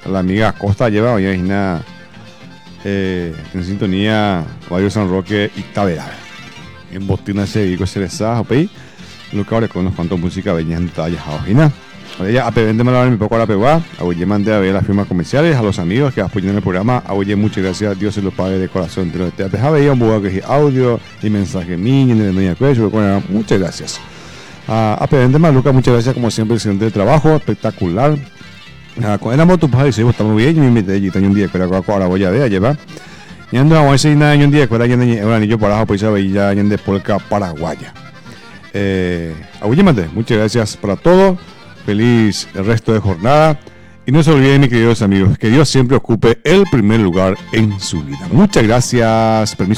la amiga Costa lleva hoy en sintonía Barrio San Roque y Taberá. En Botina se digo se les ha pei. Lo que ahora con unos cuantos música venían tallas a ojina. Ella a vende me poco a la pegua. Oye, mandé a ver las firmas comerciales, a los amigos que apoyan el programa. Oye, muchas gracias. Dios se lo pague de corazón. Te veía un poco que audio y mensaje mío en el medio cuello. Muchas gracias. A vende Maluca, muchas gracias como siempre, excelente trabajo, espectacular. Con el amor tu padre, sí, está muy bien. Yo me invité allí, tengo un día que ahora voy a ver, allá va. Y ando a decir nada, un día que era un anillo para pues ya en de polka paraguaya. Muchas gracias para todo. Feliz el resto de jornada. Y no se olviden, mis queridos amigos, que Dios siempre ocupe el primer lugar en su vida. Muchas gracias. Permiso.